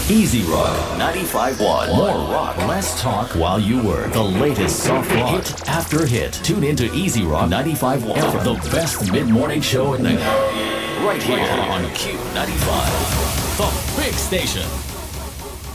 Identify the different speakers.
Speaker 1: Easy Rock 95.1. More rock, less talk while you work. The latest soft rock, hit after hit. Tune into Easy Rock 95.1, the best mid-morning show in the right here on Q95, the big station.